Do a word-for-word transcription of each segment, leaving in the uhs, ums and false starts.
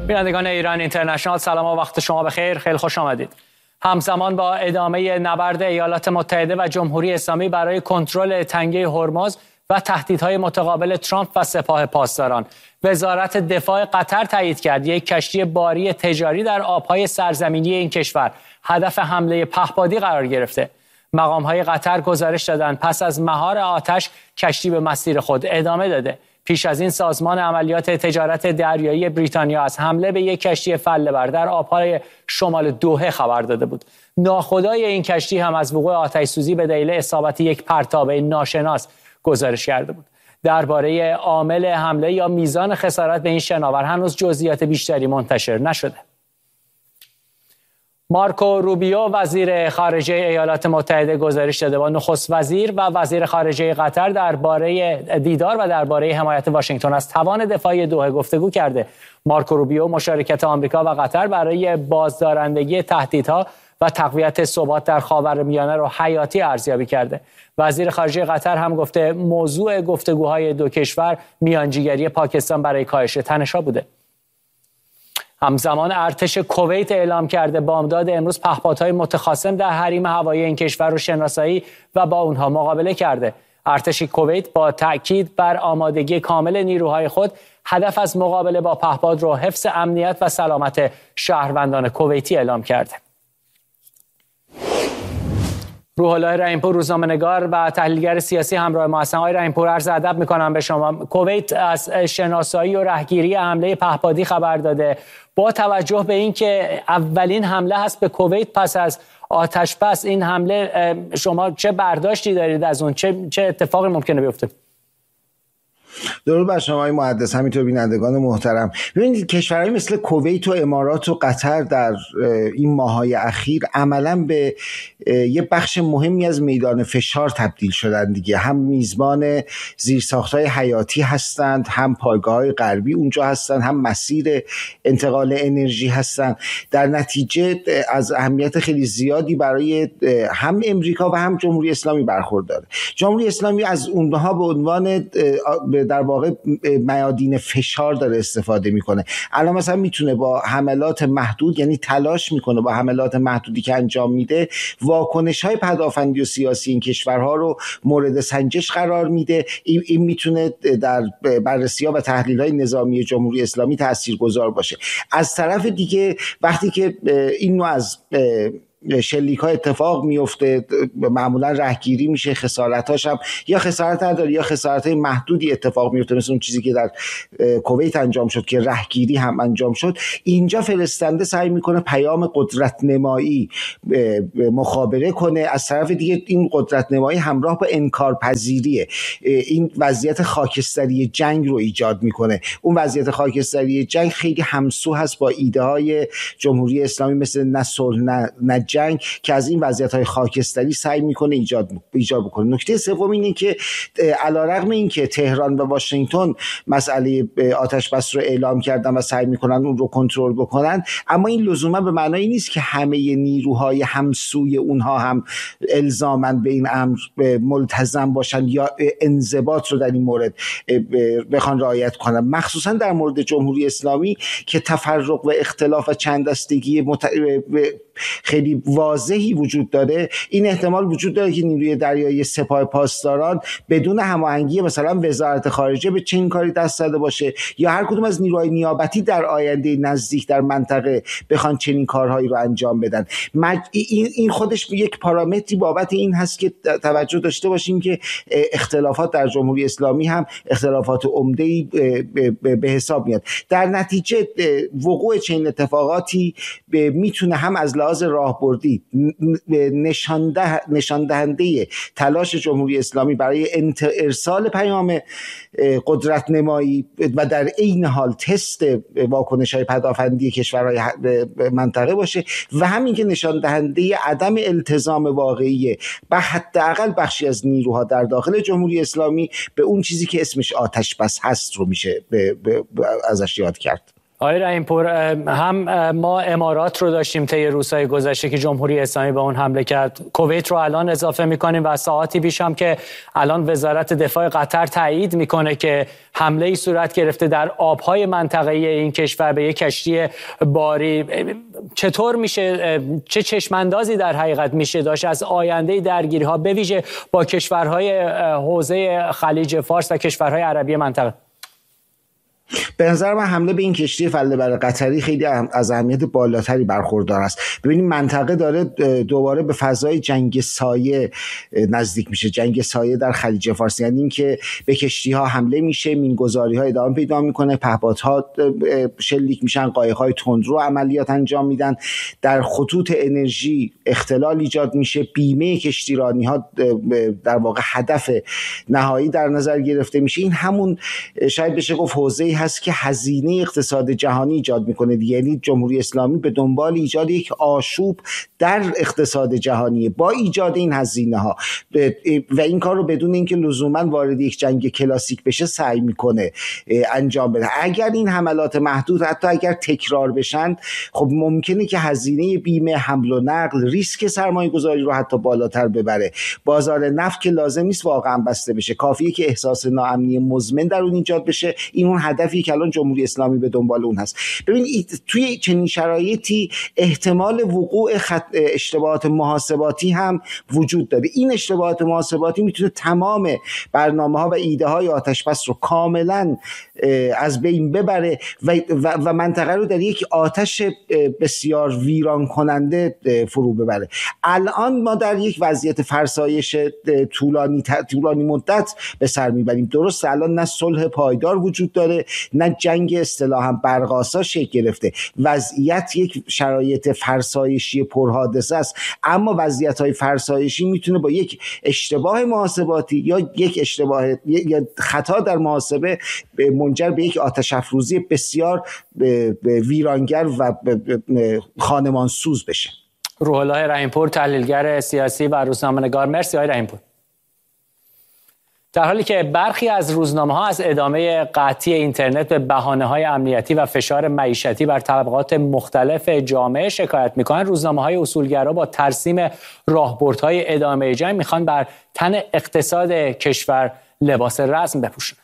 بینندگان ایران اینترنشنال، سلام و وقت شما بخیر. خیلی خوش آمدید. همزمان با ادامه نبرد ایالات متحده و جمهوری اسلامی برای کنترل تنگه هرمز و تهدیدهای متقابل ترامپ و سپاه پاسداران، وزارت دفاع قطر تایید کرد یک کشتی باری تجاری در آبهای سرزمینی این کشور هدف حمله پهپادی قرار گرفته. مقام‌های قطر گزارش دادند پس از مهار آتش کشتی به مسیر خود ادامه داده. پیش از این سازمان عملیات تجارت دریایی بریتانیا از حمله به یک کشتی فله‌بر در آبهای شمال دوحه خبر داده بود. ناخدای این کشتی هم از وقوع آتش سوزی به دلیل اصابت یک پرتاب ناشناس گزارش کرده بود. درباره عامل حمله یا میزان خسارت به این شناور هنوز جزئیات بیشتری منتشر نشده. مارکو روبیو وزیر خارجه ایالات متحده گزارش داده با نخست وزیر و وزیر خارجه قطر درباره دیدار و درباره حمایت واشنگتن از توان دفاعی دوحه گفتگو کرده. مارکو روبیو مشارکت آمریکا و قطر برای بازدارندگی تهدیدها و تقویت ثبات در خاورمیانه را حیاتی ارزیابی کرده. وزیر خارجه قطر هم گفته موضوع گفتگوهای دو کشور میانجیگری پاکستان برای کاهش تنش‌ها بوده. همزمان ارتش کویت اعلام کرده بامداد امروز پهپادهای متخاصم در حریم هوایی این کشور رو شناسایی و با اونها مقابله کرده. ارتش کویت با تأکید بر آمادگی کامل نیروهای خود هدف از مقابله با پهپاد رو حفظ امنیت و سلامت شهروندان کویتی اعلام کرده. روح الله رحیم‌پور روزنامه‌نگار و تحلیلگر سیاسی همراه ما هستند. آقای رحیم‌پور، عرض ادب می‌کنم به شما. کویت از شناسایی و رهگیری حمله پهپادی خبر داده. با توجه به اینکه اولین حمله هست به کویت پس از آتش بس، این حمله شما چه برداشتی دارید از اون؟ چه چه اتفاقی ممکنه بیفته؟ درود بر شما آقای محدث، همینطور بینندگان محترم. ببینید کشورهای مثل کویت و امارات و قطر در این ماه‌های اخیر عملاً به یه بخش مهمی از میدان فشار تبدیل شدن دیگه. هم میزبان زیرساخت‌های حیاتی هستند، هم پایگاه‌های غربی اونجا هستند، هم مسیر انتقال انرژی هستند. در نتیجه از اهمیت خیلی زیادی برای هم امریکا و هم جمهوری اسلامی برخورداره. جمهوری اسلامی از اونها به عنوان در واقع میادین فشار داره استفاده میکنه. الان مثلا میتونه با حملات محدود، یعنی تلاش میکنه با حملات محدودی که انجام میده واکنش های پدافندی و سیاسی این کشورها رو مورد سنجش قرار میده. این, این میتونه در بررسی ها و تحلیل های نظامی جمهوری اسلامی تاثیرگذار باشه. از طرف دیگه وقتی که این نوع از شلیک ها اتفاق میفته معمولا رهگیری میشه، خسارتاش هم یا خسارت نداره یا خسارت های محدودی اتفاق میفته، مثل اون چیزی که در کویت انجام شد که رهگیری هم انجام شد. اینجا فرستنده سعی میکنه پیام قدرت نمایی مخابره کنه، از طرف دیگه این قدرت نمایی همراه با انکار پذیریه این وضعیت خاکستری جنگ رو ایجاد میکنه. اون وضعیت خاکستری جنگ خیلی همسو هست با ایده های جمهوری اسلامی مثل نه صلح نه جنگ که از این وضعیت‌های خاکستری سعی میکنه ایجاد ایجاد بکنه. نکته سوم اینه که علیرغم اینکه تهران و واشنگتن مسئله آتش بس رو اعلام کردن و سعی میکنن اون رو کنترل بکنن، اما این لزوما به معنای نیست که همه نیروهای همسوی اونها هم الزاماً به این امر ملتزم باشن یا انضباط رو در این مورد بخوان رعایت کنن، مخصوصا در مورد جمهوری اسلامی که تفرق و اختلاف و چند دستگی مت... خیلی واضحی وجود داره. این احتمال وجود داره که نیروی دریایی سپاه پاسداران بدون هماهنگی مثلا وزارت خارجه به چنین کاری دست زده باشه یا هر کدوم از نیروهای نیابتی در آینده نزدیک در منطقه بخوان چنین کارهایی رو انجام بدن. این خودش یک پارامتری بابت این هست که توجه داشته باشیم که اختلافات در جمهوری اسلامی هم اختلافات عمده‌ای به حساب میاد. در نتیجه وقوع چنین اتفاقاتی میتونه هم از لحاظ راهبردی نشان دهنده تلاش جمهوری اسلامی برای ارسال پیام قدرت نمایی و در عین حال تست واکنش‌های پدافندی کشورهای منطقه باشه و همین که نشان دهنده عدم التزام واقعی به حداقل بخشی از نیروها در داخل جمهوری اسلامی به اون چیزی که اسمش آتش بس هست رو میشه ازش یاد کرد. آقای رحیم‌پور، هم ما امارات رو داشتیم طی روزهای گذشته که جمهوری اسلامی به اون حمله کرد، کویت رو الان اضافه می‌کنیم و ساعاتی پیش هم که الان وزارت دفاع قطر تایید میکنه که حمله‌ای صورت گرفته در آب‌های منطقه‌ای این کشور به یک کشتی باری. چطور میشه، چه چشم‌اندازی در حقیقت میشه داشت از آینده درگیری‌ها به ویژه با کشورهای حوزه خلیج فارس و کشورهای عربی منطقه؟ به نظر من حمله به این کشتی فله بر قطری خیلی از اهمیت بالاتری برخوردار است. ببینید منطقه داره دوباره به فضای جنگ سایه نزدیک میشه، جنگ سایه در خلیج فارس، یعنی اینکه به کشتی ها حمله میشه، مینگذاری ها ادامه پیدا میکنه، پهپادها شلیک میشن، قایق‌های تندرو عملیات انجام میدن، در خطوط انرژی اختلال ایجاد میشه، بیمه کشتیرانی ها در واقع هدف نهایی در نظر گرفته میشه. این همون شاید بشه گفت حوزه هست که هزینه اقتصاد جهانی ایجاد میکنه، یعنی جمهوری اسلامی به دنبال ایجاد یک آشوب در اقتصاد جهانی با ایجاد این هزینه ها و این کار رو بدون اینکه لزوما وارد یک جنگ کلاسیک بشه سعی میکنه انجام بده. اگر این حملات محدود حتی اگر تکرار بشن، خب ممکنه که هزینه بیمه، حمل و نقل، ریسک سرمایه گذاری رو حتی بالاتر ببره. بازار نفت که لازم نیست واقعا بسته بشه، کافیه که احساس ناامنی مزمن در اون ایجاد بشه. این اون هدفی که الان جمهوری اسلامی به دنبال اون هست. ببینید توی چنین شرایطی احتمال وقوع خط... اشتباهات محاسباتی هم وجود داره. این اشتباهات محاسباتی میتونه تمام برنامه‌ها و ایده‌های آتش‌بس رو کاملا از بین ببره و, و, و منطقه رو در یک آتش بسیار ویران کننده فرو ببره. الان ما در یک وضعیت فرسایش طولانی طولانی مدت به سر میبریم. درست الان نه صلح پایدار وجود داره، نه جنگ اصطلاحاً برق‌آسا شکل گرفته. وضعیت یک شرایط فرسایشی پرحادثه است، اما وضعیت‌های فرسایشی میتونه با یک اشتباه محاسباتی یا یک اشتباه یا خطا در محاسبه منجر به یک آتش افروزی بسیار ویرانگر و خانمانسوز بشه. روح الله رحیم‌پور، تحلیلگر سیاسی و روزنامه‌نگار، مرسی آقای رحیم‌پور. در حالی که برخی از روزنامه‌ها از ادامه قطعی اینترنت به بهانه‌های امنیتی و فشار معیشتی بر طبقات مختلف جامعه شکایت می‌کنند، روزنامه‌های اصولگرا با ترسیم راهبردهای ادامه جنگ می‌خوان بر تن اقتصاد کشور لباس رزم بپوشونند.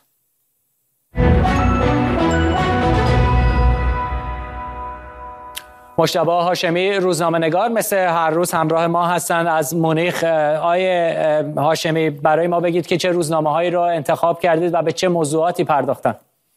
مجتبی هاشمی، روزنامه‌نگار، مثل هر روز همراه ما هستند از مونیخ. آیه هاشمی، برای ما بگید که چه روزنامه‌هایی را انتخاب کردید و به چه موضوعاتی پرداختن؟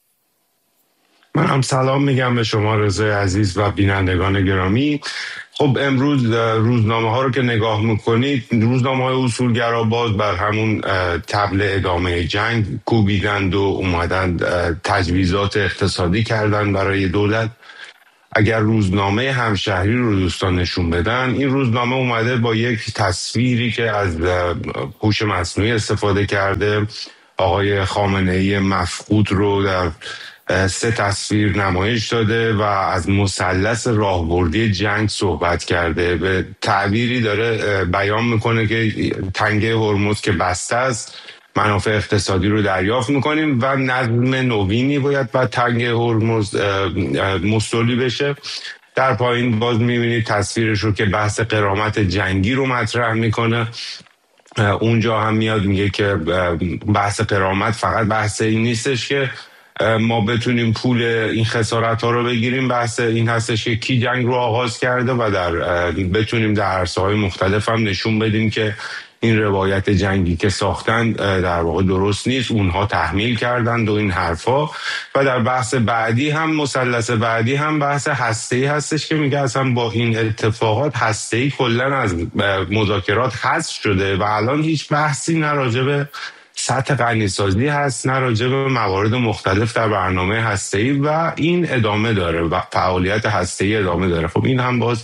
من هم سلام میگم به شما رضای عزیز و بینندگان گرامی. خب امروز روزنامه ها رو که نگاه میکنید، روزنامه های اصولگرا باز بر همون طبل ادامه جنگ کوبیدند و اومدن تجویزات اقتصادی کردن برای دولت. اگر روزنامه همشهری رو دوستان نشون بدن، این روزنامه اومده با یک تصویری که از هوش مصنوعی استفاده کرده، آقای خامنه‌ای مفقود رو در سه تصویر نمایش داده و از مثلث راهبردی جنگ صحبت کرده. به تعبیری داره بیان میکنه که تنگه هرمز که بسته است، منافع اقتصادی رو دریافت میکنیم و نظم نوینی باید بعد تنگه هرمز مستولی بشه. در پایین باز میبینید تصویرش رو که بحث غرامت جنگی رو مطرح میکنه. اونجا هم میاد میگه که بحث غرامت فقط بحث این نیستش که ما بتونیم پول این خسارت ها رو بگیریم، بحث این هستش که کی جنگ رو آغاز کرده و در بتونیم در عرصه‌های مختلف هم نشون بدیم که این روایت جنگی که ساختن در واقع درست نیست، اونها تحمیل کردند و این حرفا. و در بحث بعدی هم، مثلث بعدی هم بحث هسته‌ای هستش که میگه اصلا با این اتفاقات هسته‌ای کلا از مذاکرات حذف شده و الان هیچ بحثی نه راجع به سطح غنیسازی هست نه راجع به موارد مختلف در برنامه هسته‌ای و این ادامه داره و فعالیت هسته‌ای ادامه داره. خب این هم باز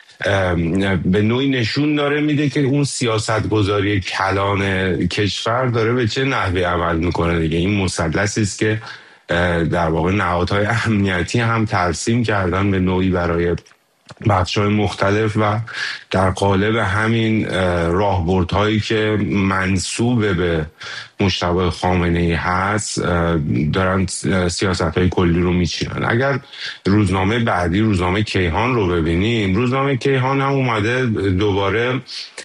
به نوعی نشون داره میده که اون سیاست گذاری کلان کشور داره به چه نحوی عمل میکنه دیگه. این مثلثی است که در واقع نهادهای امنیتی هم ترسیم کردن به نوعی برای بخش‌های مختلف و در قالب همین راهبردهایی که منسوب به مجتبی خامنه‌ای هست دارن سیاست‌های کلی رو میچینن. اگر روزنامه بعدی، روزنامه کیهان رو ببینیم، روزنامه کیهان هم اومده دوباره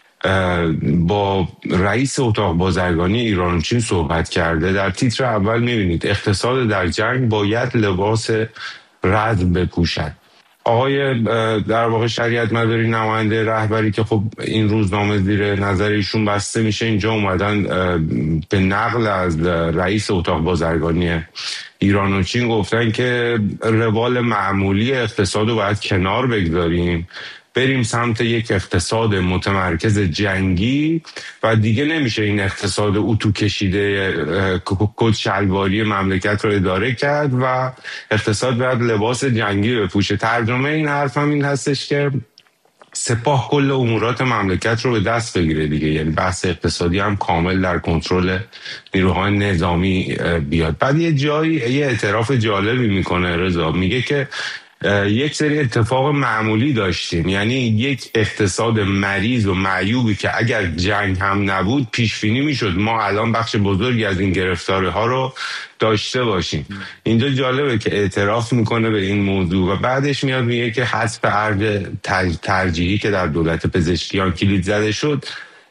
با رئیس اتاق بازرگانی ایران و چین صحبت کرده. در تیتر اول میبینید اقتصاد در جنگ باید لباس رد بپوشد. آقای در واقع شریعت مداری نماینده رهبری که خب این روزنامه زیر نظر ایشون بسته میشه، اینجا اومدن به نقل از رئیس اتاق بازرگانی ایران و چین گفتن که روال معمولی اقتصاد رو باید کنار بگذاریم، بریم سمت یک اقتصاد متمرکز جنگی و دیگه نمیشه این اقتصاد اتو کشیده کت شلواری مملکت رو اداره کرد و اقتصاد باید لباس جنگی بپوشه. ترجمه این حرف هم این هستش که سپاه کل امورات مملکت رو به دست بگیره دیگه، یعنی بحث اقتصادی هم کامل در کنترل نیروهای نظامی بیاد. بعد یه جایی یه اعتراف جالبی میکنه رضا، میگه که یک سری اتفاق معمولی داشتیم، یعنی یک اقتصاد مریض و معیوبی که اگر جنگ هم نبود پیش بینی میشد ما الان بخش بزرگی از این گرفتاری ها رو داشته باشیم. اینجا جالبه که اعتراف میکنه به این موضوع و بعدش میاد میگه که حذف ارج ترجیحی که در دولت پزشکیان کلید زده شد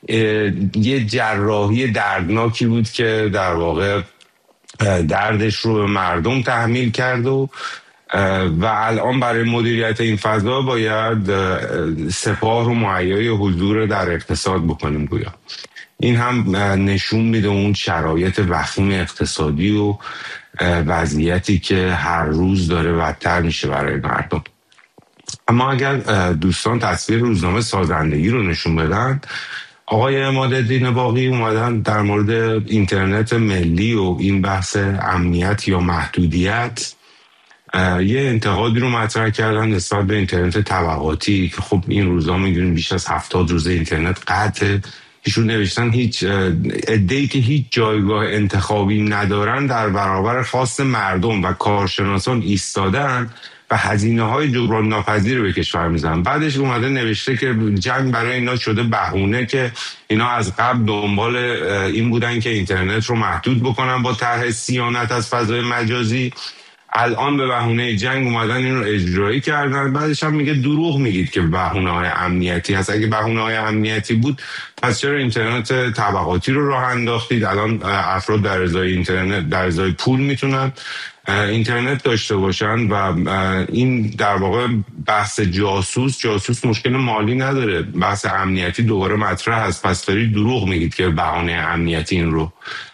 یه جراحی دردناکی بود که در واقع دردش رو به مردم تحمیل کرد و و الان برای مدیریت این فضا باید سپاه رو مهیای حضور در اقتصاد بکنیم گویا. این هم نشون میده اون شرایط وخیم اقتصادی و وضعیتی که هر روز داره بدتر میشه برای مردم. اما اگر دوستان تصویر روزنامه سازندگی رو نشون بدن، آقای عمادالدین باقی اومدن در مورد اینترنت ملی و این بحث امنیت یا محدودیت یه انتقادی رو مطرح کردن نسبت به اینترنت طبقاتی که خب این روزا میدونیم بیش از هفتاد روز اینترنت قطعه. ایشون نوشتن هیچ عده‌ای که هیچ جایگاه انتخابی ندارن در برابر خواست مردم و کارشناسان ایستادن و هزینه‌های جبران ناپذیر رو به کشور میزنن. بعدش اومده نوشته که جنگ برای اینا شده بهونه که اینا از قبل دنبال این بودن که اینترنت رو محدود بکنن با طرح صیانت از فضای مجازی، الان به بهونه جنگ اومدن این رو اجرایی کردن. بعدش هم میگه دروغ میگید که بهونه های امنیتی هست. اگه بهونه های امنیتی بود پس چرا اینترنت طبقاتی رو راه انداختید؟ الان افراد در ازای اینترنت در ازای پول میتونن اینترنت داشته باشن و این در واقع بحث جاسوس جاسوس مشکل مالی نداره، بحث امنیتی دوباره مطرح هست. پس دارید دروغ میگید که بهونه امنیتی این رو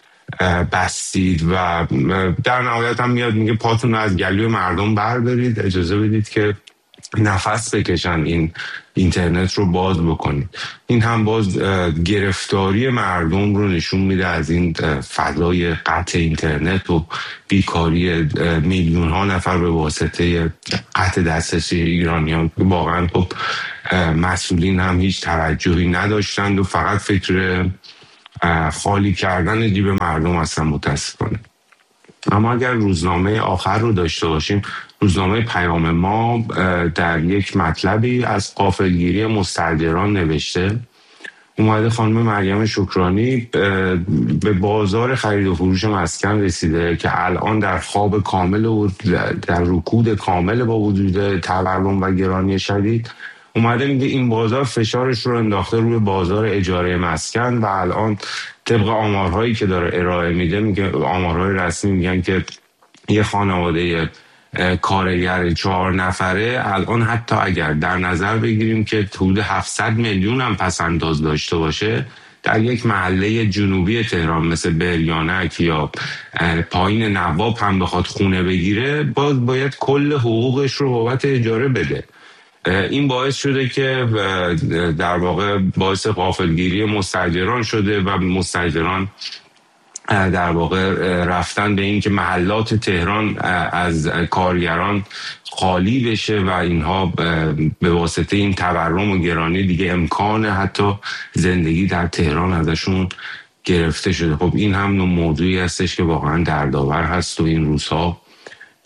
بستید و در نهایت هم میاد میگه پاتون رو از گلوی مردم بردارید، اجازه بدید که نفس بکشن، این اینترنت رو باز بکنید. این هم باز گرفتاری مردم رو نشون میده از این فضای قطع اینترنت و بیکاری میلیون ها نفر به واسطه قطع دسترسی ایرانیان. واقعا خب مسئولین هم هیچ توجهی نداشتند و فقط فکر خالی کردن جیب مردم هستن متاسفانه. اما اگر روزنامه آخر رو داشته باشیم، روزنامه پیام ما در یک مطلبی از غافلگیری مستاجران نوشته. اومده خانم مریم شکرانی به بازار خرید و فروش مسکن رسیده که الان در خواب کامل و در رکود کامل با وجود تورم و گرانی شدید، اومده میگه این بازار فشارش رو انداخته روی بازار اجاره مسکن و الان طبق آمارهایی که داره ارائه میده، میگه آمارهای رسمی میگن که یه خانواده کارگر چهار نفره الان حتی اگر در نظر بگیریم که حدود هفتصد میلیون هم پسنداز داشته باشه، در یک محله جنوبی تهران مثل بریانک یا پایین نواب هم بخواد خونه بگیره، باز باید کل حقوقش رو بابت اجاره بده. این باعث شده که در واقع باعث غافلگیری مستاجران شده و مستاجران در واقع رفتن به این که محلات تهران از کارگران خالی بشه و اینها به واسطه این تورم و گرانی دیگه امکان حتی زندگی در تهران ازشون گرفته شده. خب این هم موضوعی هستش که واقعا دردآور هست و این روزها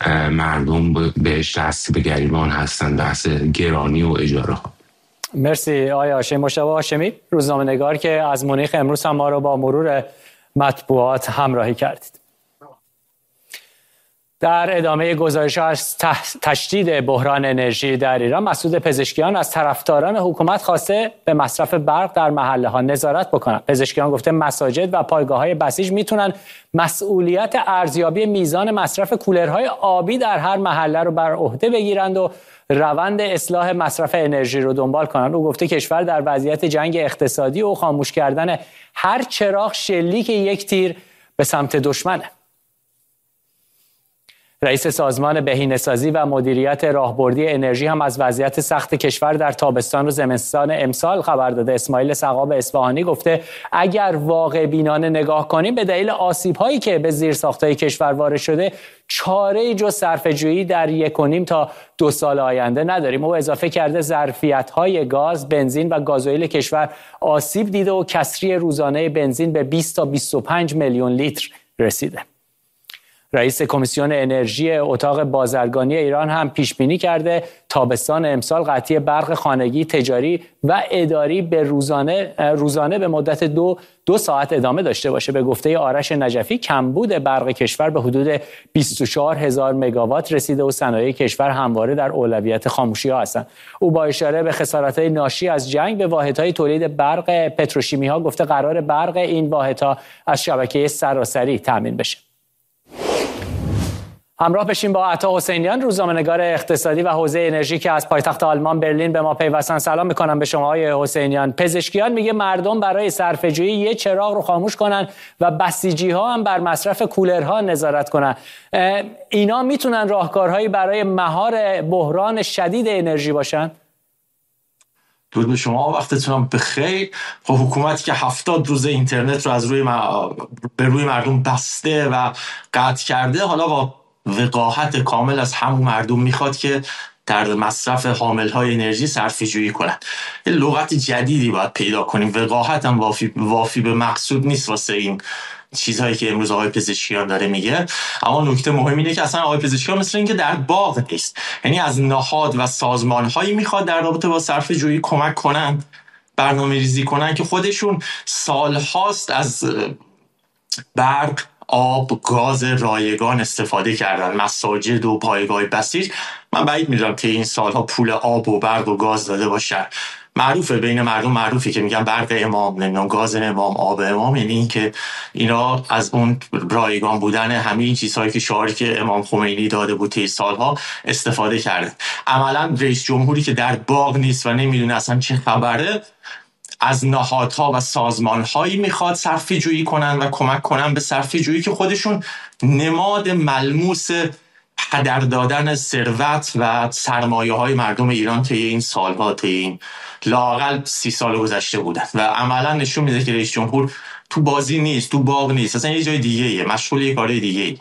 مردم بهش دستی به گریبان هستن، بحث گرانی و اجاره ها. مرسی آقای هاشمی. مجتبی هاشمی، روزنامه‌نگار که از مونیخ امروز هم ما رو با مرور مطبوعات همراهی کردید. در ادامه گزارش‌ها از تشدید بحران انرژی در ایران، مسعود پزشکیان از طرفداران حکومت خواسته به مصرف برق در محله‌ها نظارت بکنند. پزشکیان گفته مساجد و پایگاه‌های بسیج میتونن مسئولیت ارزیابی میزان مصرف کولرهای آبی در هر محله رو بر عهده بگیرند و روند اصلاح مصرف انرژی رو دنبال کنند. او گفته کشور در وضعیت جنگ اقتصادی و خاموش کردن هر چراغ شلیک یک تیر به سمت دشمنه. رئیس سازمان بهینه‌سازی و مدیریت راهبردی انرژی هم از وضعیت سخت کشور در تابستان و زمستان امسال خبر داده. اسماعیل سقاب اصفهانی گفته اگر واقع بینانه نگاه کنیم به دلیل آسیب‌هایی که به زیرساخت‌های کشور وارد شده چاره‌ای جز صرفه‌جویی در یک و نیم تا دو سال آینده نداریم. او اضافه کرده ظرفیت‌های گاز، بنزین و گازوئیل کشور آسیب دیده و کسری روزانه بنزین به بیست تا بیست و پنج میلیون لیتر رسیده. رئیس کمیسیون انرژی اتاق بازرگانی ایران هم پیش بینی کرده تابستان امسال قطعی برق خانگی، تجاری و اداری به روزانه روزانه به مدت دو دو ساعت ادامه داشته باشه. به گفته آرش نجفی کمبود برق کشور به حدود بیست و چهار هزار مگاوات رسیده و صنایع کشور همواره در اولویت خاموشی‌ها هستند. او با اشاره به خسارت‌های ناشی از جنگ به واحدهای تولید برق پتروشیمی‌ها گفته قرار برق این واحدها از شبکه سراسری تامین بشه. همراه بشیم با عطا حسینیان، روزنامه‌نگار اقتصادی و حوزه انرژی که از پایتخت آلمان برلین به ما پیوستن. سلام میکنم به شما آقای حسینیان. پزشکیان میگه مردم برای صرفه‌جویی یه چراغ رو خاموش کنن و بسیجی‌ها هم بر مصرف کولرها نظارت کنن. اینا میتونن راهکارهایی برای مهار بحران شدید انرژی باشن؟ درود به شما، وقتتون بخیر. خب حکومتی که هفتاد روز اینترنت رو از روی م... به روی مردم بسته و قطع کرده، حالا با وقاحت کامل از همون مردم میخواد که در مصرف حاملهای انرژی صرفه‌جویی کنن. یه لغت جدیدی باید پیدا کنیم. وقاحت هم وافی, وافی به مقصود نیست واسه این چیزهایی که امروز آقای پزشکیان داره میگه. اما نکته مهم اینه که اصلا آقای پزشکیان مثل اینکه در باغ نیست، یعنی از نهاد و سازمانهایی میخواد در رابطه با صرفه‌جویی کمک کنن، برنامه ریزی کنن که خودشون سالهاست از برق، آب، گاز رایگان استفاده کردن، مساجد و پایگاه بسیج. من بعید میدونم که این سالها پول آب و برق و گاز داده باشن. معروفه بین مردم، معروفه که میگن برق امام، نمیدونم گاز امام، آب امام، یعنی این که اینا از اون رایگان بودن همه این چیزهایی که شعاری که امام خمینی داده بود طی سالها استفاده کردن. عملا رئیس جمهوری که در باغ نیست و نمیدونه اصلا چه خبره، از نهادها و سازمانهایی میخواد صرفه‌جویی کنن و کمک کنن به صرفه‌جویی که خودشون نماد ملموس هدر دادن ثروت و سرمایه‌های مردم ایران طی این سالها، طی این لااقل سی سال گذشته بودن و عملا نشون میده که رئیس جمهور تو بازی نیست، تو باغ نیست، اصلا یه جای دیگه‌ایه، مشغول یه کار دیگه‌ای.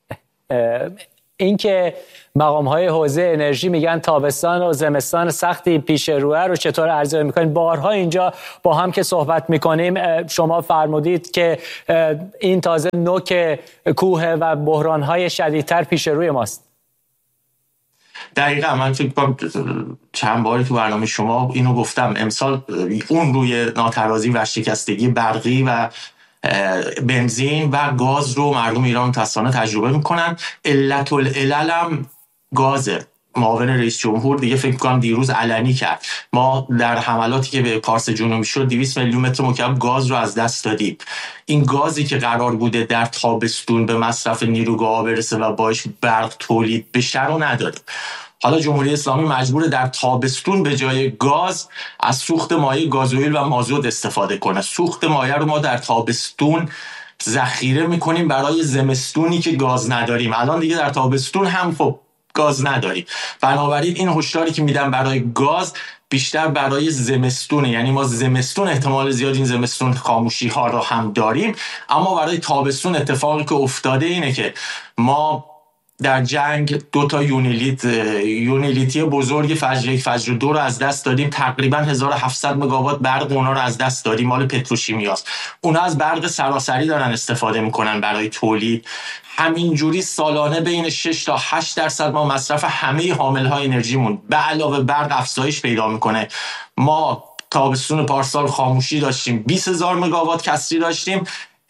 این که مقام‌های حوزه انرژی میگن تابستان و زمستان سختی پیش روه رو چطور ارزیابی می‌کنید؟ بارها اینجا با هم که صحبت می‌کنیم شما فرمودید که این تازه نوک کوه و بحران‌های شدیدتر پیش روی ماست. دقیقاً من فکر کنم چند باری تو برنامه شما اینو گفتم، امسال اون روی ناترازی و شکستگی برقی و بنزین و گاز رو مردم ایران متأسفانه تجربه میکنن. علت العلل هم گازه. معاون رئیس جمهور دیگه فکر کنم دیروز علنی کرد ما در حملاتی که به پارس جنوبی شد دویست میلیون متر مکعب گاز رو از دست دادیم. این گازی که قرار بوده در تابستون به مصرف نیروگاه‌ها برسه و باعث برق تولید بشه رو نداریم. حالا جمهوری اسلامی مجبور در تابستون به جای گاز از سوخت مایع گازوئیل و مازوت استفاده کنه. سوخت مایع رو ما در تابستون ذخیره میکنیم برای زمستونی که گاز نداریم. الان دیگه در تابستون هم خب گاز نداریم. بنابراین این هشداری که میدم برای گاز بیشتر برای زمستونه، یعنی ما زمستون احتمال زیاد این زمستون خاموشی ها رو هم داریم، اما برای تابستون اتفاقی که افتاده اینه که ما در جنگ دو تا یونیلیت یونیلیتی بزرگ فجر یک فجر دو رو از دست دادیم. تقریبا هزار و هفتصد مگاوات برق اونا رو از دست دادیم، مال پتروشیمیاست. اونا از برق سراسری دارن استفاده میکنن برای تولید. همینجوری سالانه بین شش تا هشت درصد ما مصرف همه حاملهای انرژیمون به علاوه برق افزایش پیدا میکنه. ما تابستون پارسال خاموشی داشتیم، بیست هزار مگاوات کسری داشتیم.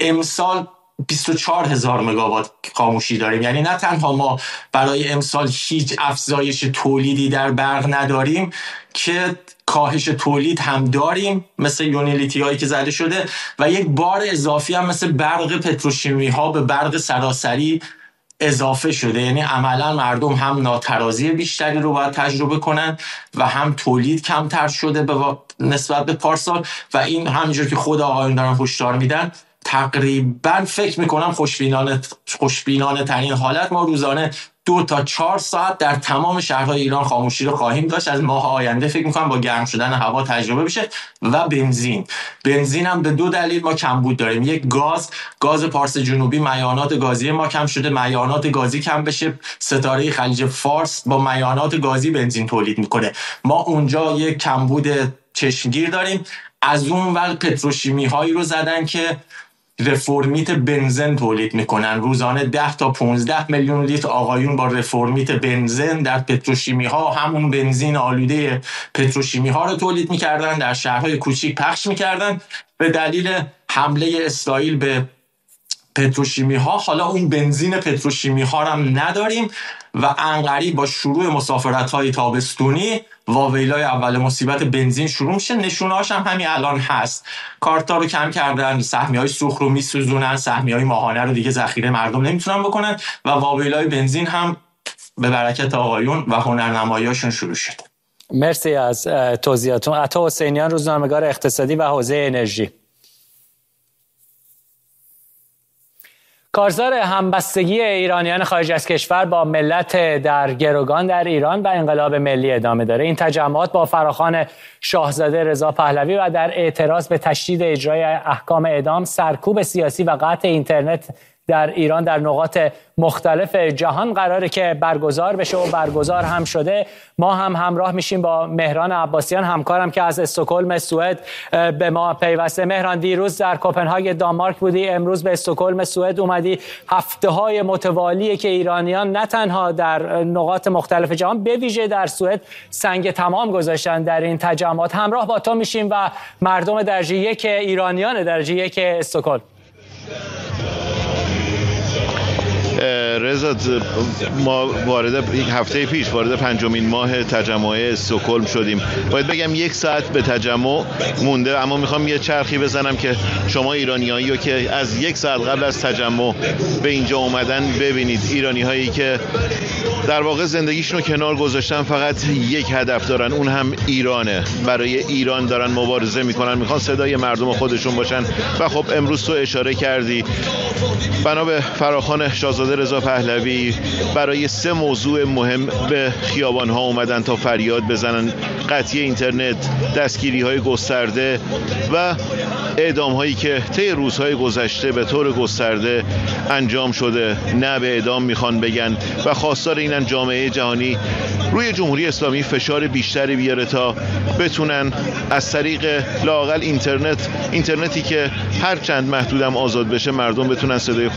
امسال بیست و چهار هزار مگاوات خاموشی داریم. یعنی نه تنها ما برای امسال هیچ افزایش تولیدی در برق نداریم که کاهش تولید هم داریم مثل یونیلیتی هایی که زده شده و یک بار اضافی هم مثل برق پتروشیمی ها به برق سراسری اضافه شده. یعنی عملا مردم هم ناترازی بیشتری رو باید تجربه کنن و هم تولید کمتر شده به نسبت به پارسال و این همینجور که خود آقایون دارن هشدار میدن تقریبا فکر میکنم خوشبینانه خوشبینانه ترین حالت ما روزانه دو تا چهار ساعت در تمام شهرهای ایران خاموشی رو خواهیم داشت. از ماه آینده فکر میکنم با گرم شدن هوا تجربه بشه. و بنزین بنزین هم به دو دلیل ما کمبود داریم. یک گاز گاز پارس جنوبی، میانات گازی ما کم شده، میانات گازی کم بشه، ستاره خلیج فارس با میانات گازی بنزین تولید میکنه. ما اونجا یک کمبود چشمگیر داریم. از اون ور پتروشیمی هایی رو زدن که رفورمیت بنزین تولید میکنن. روزانه ده تا پانزده میلیون لیتر آقایون با رفورمیت بنزین در پتروشیمی ها همون بنزین آلوده پتروشیمی ها رو تولید میکردن، در شهرهای کوچیک پخش میکردن. به دلیل حمله اسرائیل به پتروشیمی ها حالا اون بنزین پتروشیمی ها هم نداریم و انقریب با شروع مسافرت های تابستونی واویلای اول مصیبت بنزین شروع میشه. نشونه هاش هم همین الان هست. کارتا رو کم کردن، سهمی های سوخت رو میسوزونن، سهمی های ماهانه رو دیگه ذخیره مردم نمیتونن بکنن و واویلای بنزین هم به برکت آقایون و هنرنماییاشون شروع شد. مرسی از توضیحاتون. عطا حسینیان، روزنامه‌نگار اقتصادی و حوزه انرژی. کارزار همبستگی ایرانیان خارج از کشور با ملت در گروگان در ایران و انقلاب ملی ادامه داره. این تجمعات با فراخوان شاهزاده رضا پهلوی و در اعتراض به تشدید اجرای احکام اعدام، سرکوب سیاسی و قطع اینترنت در ایران در نقاط مختلف جهان قراره که برگزار بشه و برگزار هم شده. ما هم همراه میشیم با مهران عباسیان، همکارم که از استکهلم سوئد به ما پیوسته. مهران، دیروز در کوپنهاگ دانمارک بودی، امروز به استکهلم سوئد اومدی. هفته های متوالیه که ایرانیان نه تنها در نقاط مختلف جهان به ویژه در سوئد سنگ تمام گذاشتن در این تجمعات. همراه با تو میشیم و مردم درجه یک ایرانیان درجه یک استکهلم. رضا، ما وارد یک هفته پیش وارد پنجمین ماه تجمع استکهلم شدیم. باید بگم یک ساعت به تجمع مونده، اما میخوام یه چرخی بزنم که شما ایرانیایی رو که از یک ساعت قبل از تجمع به اینجا اومدن ببینید. ایرانی هایی که در واقع زندگیشون رو کنار گذاشتن، فقط یک هدف دارن، اون هم ایرانه. برای ایران دارن مبارزه میکنن، میخوان صدای مردم خودشون باشن. و خب امروز تو اشاره کردی بنا به فراخوان شاهزاده رضا پهلوی برای سه موضوع مهم به خیابان ها اومدن تا فریاد بزنن: قطعی اینترنت، دستگیری های گسترده و اعدام هایی که طی روزهای گذشته به طور گسترده انجام شده. نه به اعدام میخوان بگن و خواستار اینن جامعه جهانی روی جمهوری اسلامی فشار بیشتری بیاره تا بتونن از طریق لااقل اینترنت اینترنتی که هر چند محدودم آزاد بشه، مردم بتونن صدای